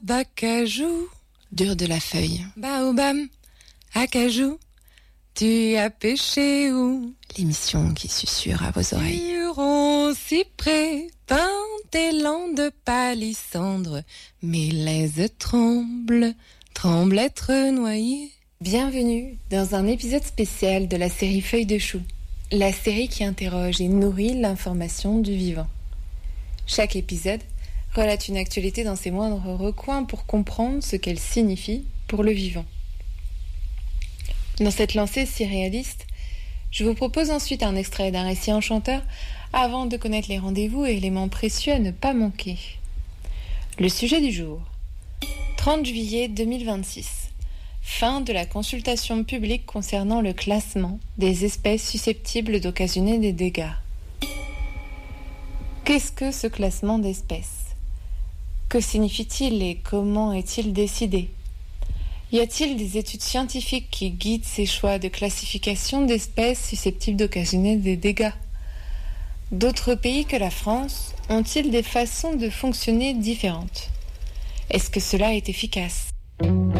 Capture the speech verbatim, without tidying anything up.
acajou. Dur de la feuille. Baobab, acajou. Tu as pêché où? L'émission qui susurre à vos oreilles. Huron, cyprès, pin, élan de palissandre. Mélèze tremble, tremble être noyé. Bienvenue dans un épisode spécial de la série Feuilles de chou, la série qui interroge et nourrit l'information du vivant. Chaque épisode relate une actualité dans ses moindres recoins pour comprendre ce qu'elle signifie pour le vivant. Dans cette lancée si réaliste, je vous propose ensuite un extrait d'un récit enchanteur avant de connaître les rendez-vous et éléments précieux à ne pas manquer. Le sujet du jour, trente juillet deux mille vingt-six. Fin de la consultation publique concernant le classement des espèces susceptibles d'occasionner des dégâts. Qu'est-ce que ce classement d'espèces? Que signifie-t-il et comment est-il décidé? Y a-t-il des études scientifiques qui guident ces choix de classification d'espèces susceptibles d'occasionner des dégâts? D'autres pays que la France ont-ils des façons de fonctionner différentes? Est-ce que cela est efficace?